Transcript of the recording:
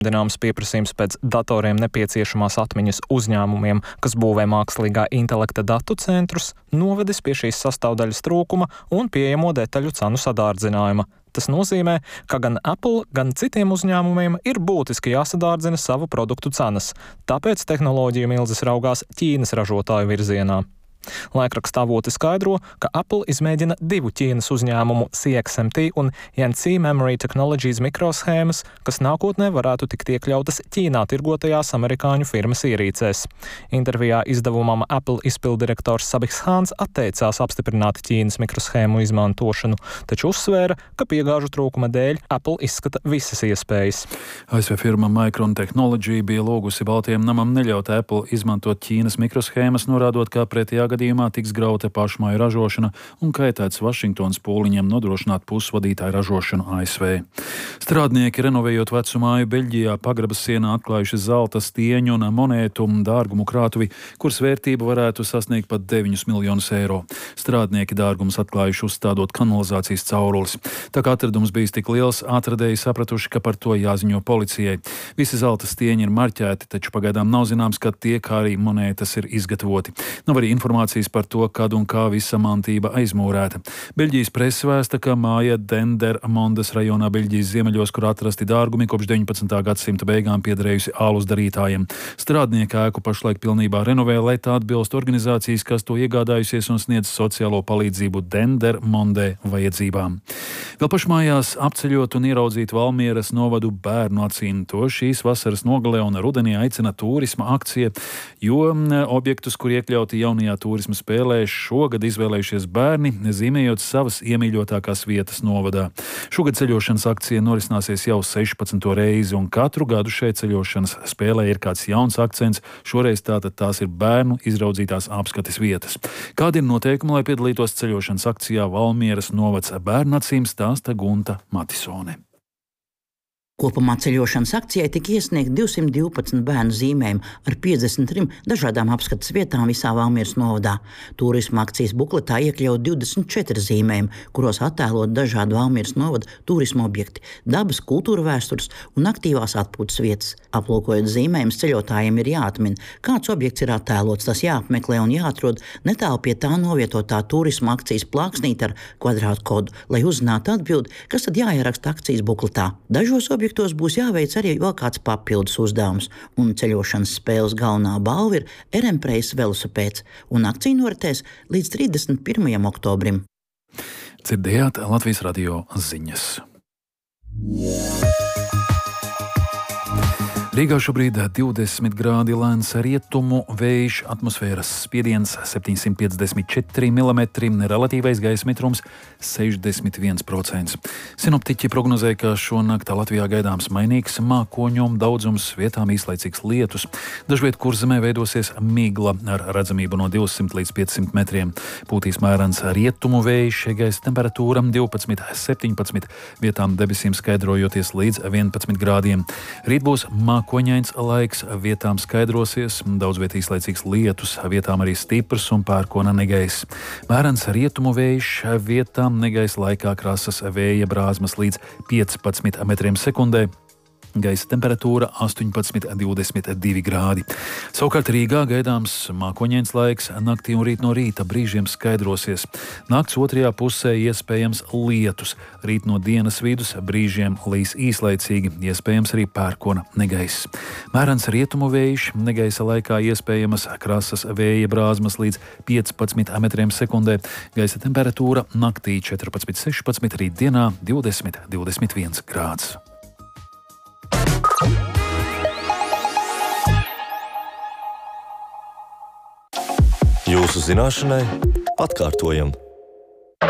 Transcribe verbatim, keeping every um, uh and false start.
Zināms pieprasījums pēc datoriem nepieciešamās atmiņas uzņēmumiem, kas būvē mākslīgā intelekta datu centrus, novedis pie šīs sastāvdaļas trūkuma un pieejamo detaļu cenu sadārdzinājuma. Tas nozīmē, ka gan Apple, gan citiem uzņēmumiem ir būtiski jāsadārdzina savu produktu cenas, tāpēc tehnoloģiju milzis raugās Ķīnas ražotāju virzienā. Laikraksta avoti skaidro, ka Apple izmēģina divu Ķīnas uzņēmumu C X M T un Yanqi Memory Technologies mikroshēmas, kas nākotnē varētu tikt iekļautas Ķīnā tirgotajās amerikāņu firmas ierīcēs. Intervijā izdevumam Apple izpildirektors Sabiks Hāns atteicās apstiprināt Ķīnas mikroshēmu izmantošanu, taču uzsvēra, ka piegāžu trūkuma dēļ Apple izskata visas iespējas. A S V firma Micron Technology bija lūgusi Baltijam namam neļaut Apple izmantot Ķīnas mikroshēmas, norādot, ka pretējā gadījumā tiks grauta pašmāju ražošana un kaitēts Vašingtonas pūliņiem nodrošināt pusvadītāju ražošanu A S V. Strādnieki, renovējot vecumāju Beļģijā, pagrabas sienā atklājuši zelta stieņu un monētu dārgumu krātuvi, kuras vērtība varētu sasniegt pat deviņus miljonus eiro. Strādnieki dārgumus atklājuši uzstādot kanalizācijas caurules. Tā kā atradums bijis tik liels, atradēji sapratuši, ka par to jāziņo policijai. Visi zelta stieņi ir marķēti, taču pagaidām nav zināms, kad tie, kā arī monētas, ir izgatavoti. Nav arī informācijas par to, kad un kā visa mantība aizmūrēta. Beļģijas prese vēsta, ka māja Dendermondes rajonā Beļģijas ziemeļos, kur atrasti dārgumi, kopš deviņpadsmitā gadsimta beigām piederējusi alus darītājiem. Strādnieki ēku pašlaik pilnībā renovē, lai tā atbilst organizācijas, kas to iegādājusies un sniedz sociālo palīdzību Dendermondē vajadzībām. Vēl pašmājās apceļot un ieraudzīt Valmieras novadu bērnu acīm. To šīs vasaras nogalē un rudenī aicina turisma akcija, jo objektus, kur iekļauti jaunajā turisma spēlē, šogad izvēlējušies bērni, zīmējot savas iemīļotākās vietas novadā. Šogad ceļošanas akcija norisināsies jau sešpadsmito reizi, un katru gadu šeit ceļošanas spēlē ir kāds jauns akcents, šoreiz tātad tās ir bērnu izraudzītās apskates vietas. Kādi ir noteikumi, lai piedalītos ceļošanas akcijā Valmieras novads bērnu acīm, stāsta Gunta Matisone. Kopumā ceļošanas akcijai tika iesniegt divsimt divpadsmit bērnu zīmējumi ar piecdesmit trim dažādām apskates vietām visā Valmieras novadā. Turisma akcijas bukletā iekļaut divdesmit četri zīmējumi, kuros attēlot dažādu Valmieras novada turisma objekti, dabas, kultūra vēstures un aktīvās atpūtas vietas. Aplūkojot zīmējumus, ceļotājiem ir jāatmin, kāds objekts ir attēlots, tas jāapmeklē un jāatrod netālu pie tā novietotā turisma akcijas plāksnīte ar kvadrātu kodu, lai uzzinātu atbildi, kas tad jāieraksta akcijas bukletā. Dažos objektos Tos būs jāveic arī vēl kāds papildus uzdevums, un ceļošanas spēles galvenā balva ir Erenpreis velosipēds, un akcija noritēs līdz trīsdesmit pirmajam oktobrim. Dzirdējāt Latvijas radio ziņas. Rīgā šobrīd divdesmit grādi, lēns rietumu vējš, atmosfēras spiediens septiņsimt piecdesmit četri milimetri, relatīvais gaisa mitrums sešdesmit viens procents. Sinoptiķi prognozē, ka šonakt Latvijā gaidāms mainīgs mākoņu daudzums, vietām īslaicīgs lietus. Dažviet, kur zemē veidosies migla ar redzamību no divsimt līdz piecsimt metriem. Pūtīs mērens rietumu vējš, gaisa temperatūra divpadsmit septiņpadsmit, vietām debesīm skaidrojoties līdz vienpadsmit grādiem. Rīt būs mākoņains laiks, vietām skaidrosies, daudz viet īslaicīgs lietus, vietām arī stiprs un pērkona negaiss. Mērens rietumu vējš, vietām negaiss laikā krasas vēja brāzmas līdz piecpadsmit metriem sekundē. Gaisa temperatūra astoņpadsmit divdesmit divi grādi. Savukārt Rīgā gaidāms mākoņains laiks, naktī un rīt no rīta brīžiem skaidrosies. Nakts otrajā pusē iespējams lietus, rīt no dienas vidus brīžiem līs īslaicīgi, iespējams arī pērkona negaiss. Mērens rietumu vējš, negaisa laikā iespējamas krasas vēja brāzmas līdz piecpadsmit metriem sekundē. Gaisa temperatūra naktī četrpadsmit sešpadsmit, rīt dienā divdesmit divdesmit viens grāds. Jūsu zināšanai atkārtojam.